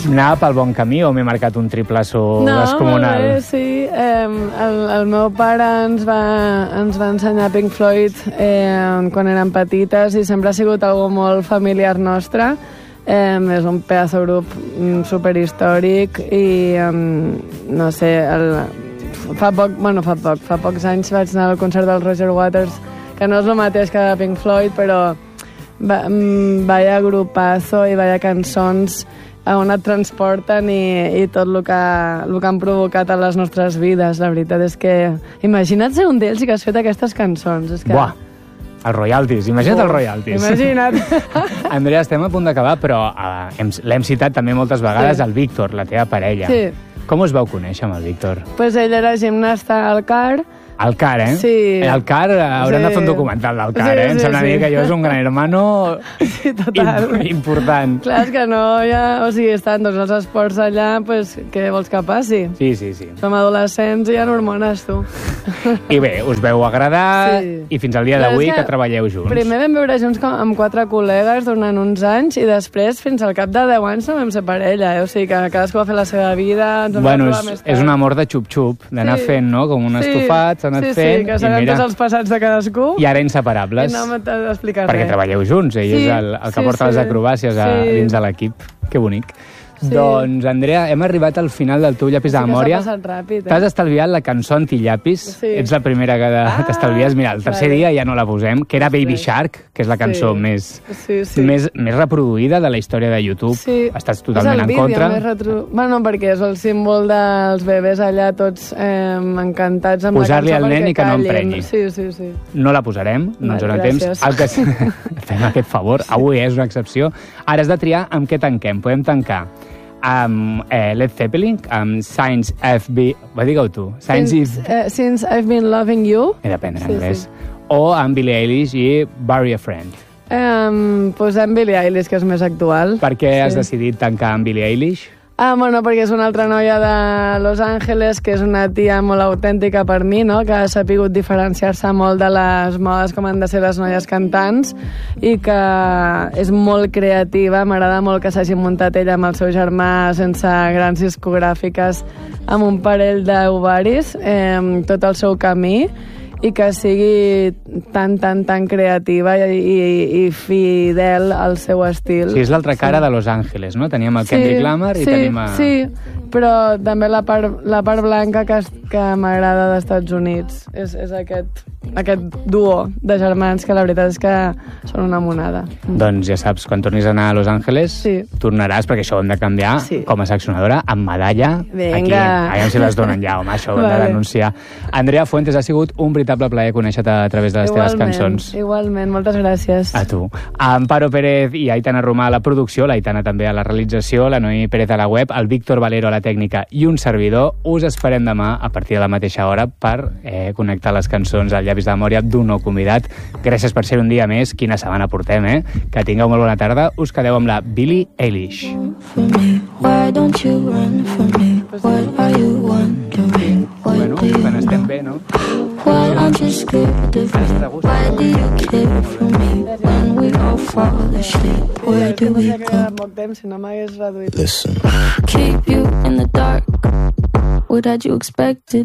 Anava pel bon camí o m'he marcat un triplaço descomunal? No, sí. El meu pare ens va ensenyar Pink Floyd quan érem petites i sempre ha sigut algo molt familiar nostre. És un pedazo grup superhistòric i no sé, fa pocs anys vaig anar al concert del Roger Waters, que no és el mateix que Pink Floyd, però vaya grupazo i vaya cançons on et transporten i tot el que han provocat a les nostres vides. La veritat és que imagina't ser un d'ells i que has fet aquestes cançons. És que... Buah, els royalties, imagina't els royalties. Imagina't. Andrea, estem a punt d'acabar, però l'hem citat també moltes vegades, el Víctor, la teva parella. Sí. Com us vau conèixer amb el Víctor? Pues ell era gimnasta al CAR. Al CAR, eh? Sí. Al CAR haurem de fer un documental del CAR, eh? Em sembla dir que allò és un gran hermano important. Clar, és que no hi ha... O sigui, estan tots els esports allà, pues, què vols que passi? Sí. Som adolescents i hi ha hormones, tu. I bé, us veu agradar i fins al dia d'avui que treballeu junts. Primer vam viure junts amb 4 col·legues durant uns anys i després, fins al cap de 10 anys, no vam ser parella, eh? O sigui, que cadascú va fer la seva vida, ens vam trobar més tard. És un amor de xup-xup, d'anar fent, no?, com un estofat, s'ha anat fent... Sí, que sabem tots els passats de cadascú. I ara inseparables. I no m'has d'explicar res. Perquè treballeu junts, ell és el que porta les acrobàcies dins de l'equip. Que bonic. Sí. Doncs, Andrea, hem arribat al final del teu llapis de memòria. Que s'ha passat ràpid, T'has estalviat la cançó anti-llapis. Sí. Ets la primera que t'estalvies. Mira, el tercer dia ja no la posem, que era Baby Shark, que és la cançó més reproduïda de la història de YouTube. Sí. Estàs totalment en contra. Bueno, perquè és el símbol dels bebès allà, tots encantats amb posar-li la cançó. Posar-li al nen i que no emprenyi. Sí. No la posarem, no ens donem temps. Fem aquest favor, avui és una excepció. Ara has de triar amb què tanquem. Podem tancar amb Led Zeppelin, amb Since I've Been... Digue-ho tu. Since I've Been Loving You. He d'aprendre anglès. O amb Billie Eilish i Bury a Friend. Posem Billie Eilish, que és més actual. Per què has decidit tancar amb Billie Eilish? Bueno, perquè és una altra noia de Los Angeles, que és una tia molt autèntica per mi, no?, que ha sapigut diferenciar-se molt de les modes com han de ser les noies cantants i que és molt creativa. M'agrada molt que s'hagi muntat ella amb el seu germà sense grans discogràfiques, amb un parell d'ovaris, tot el seu camí, i que sigui tan creativa i fidel al seu estil. Sí, és l'altra cara de Los Angeles, no? Teníem el Kendrick Lamar i tenim... Sí, però també la part blanca que m'agrada dels Estats Units. És aquest duo de germans que la veritat és que són una monada. Doncs ja saps, quan tornis a anar a Los Angeles tornaràs, perquè això ho hem de canviar com a seccionadora, amb medalla. Vinga. Aviam si les donen ja, home, això ho hem de denunciar. Andrea Fuentes, ha sigut un veritable plaer conèixer-te a través de les teves cançons. Igualment, moltes gràcies. A tu. Amparo Pérez i Aitana Romà a la producció, l'Aitana també a la realització, la Noemi Pérez a la web, el Víctor Valero a la tècnica i un servidor. Us esperem demà a partir de la mateixa hora per connectar les cançons al llapis de memòria d'un nou convidat. Gràcies per ser un dia més. Quina setmana portem, eh? Que tingueu molt bona tarda. Us quedeu amb la Billie Eilish. Bueno, quan estem bé, no? Why aren't you scared of me? Why do you care for me? When we all fall asleep, where do we go? Listen. Keep you in the dark. What had you expected?